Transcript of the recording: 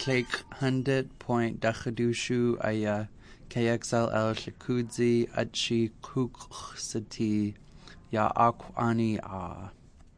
Clake Hundit Point Dachadushu Aya KXLL Shakudzi Achi Kuksati Ya Akwani A.